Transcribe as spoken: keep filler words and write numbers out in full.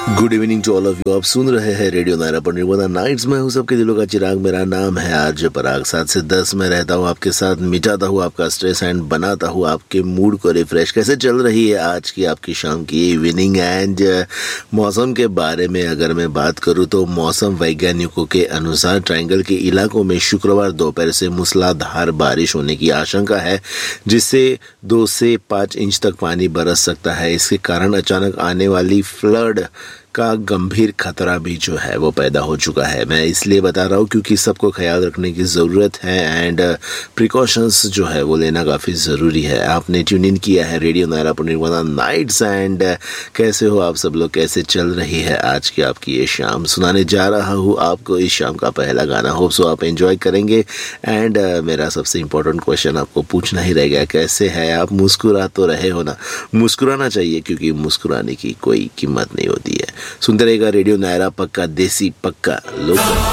Good evening to all of you. आप सुन रहे हैं रेडियो नायरा पर निर्मला नाइट्स में हूँ सबके दिलों का चिराग। मेरा नाम है आरजे पराग। सात से दस में रहता हूँ आपके साथ, मिटाता हूँ आपका स्ट्रेस एंड बनाता हूँ आपके मूड को रिफ्रेश। कैसे चल रही है आज की आपकी शाम की इवनिंग? एंड मौसम के बारे में अगर मैं बात करूँ तो मौसम वैज्ञानिकों के अनुसार ट्रायंगल के इलाकों में शुक्रवार दोपहर से मूसलाधार बारिश होने की आशंका है, जिससे दो से पाँच इंच तक पानी बरस सकता है। इसके कारण अचानक आने वाली फ्लड का गंभीर खतरा भी जो है वो पैदा हो चुका है। मैं इसलिए बता रहा हूँ क्योंकि सबको ख्याल रखने की ज़रूरत है एंड प्रिकॉशंस जो है वो लेना काफ़ी ज़रूरी है। आपने ट्यून इन किया है रेडियो नायरा पर निर्मला नाइट्स। एंड कैसे हो आप सब लोग? कैसे चल रही है आज की आपकी ये शाम? सुनाने जा रहा हूँ आपको इस शाम का पहला गाना। होप सो आप एंजॉय करेंगे। एंड मेरा सबसे इम्पोर्टेंट क्वेश्चन आपको पूछना ही रह गया, कैसे है आप? मुस्कुरा तो रहे हो ना? मुस्कुराना चाहिए क्योंकि मुस्कुराने की कोई कीमत नहीं होती है। सुनते रहेगा रेडियो नायरा, पक्का देसी पक्का लोकल।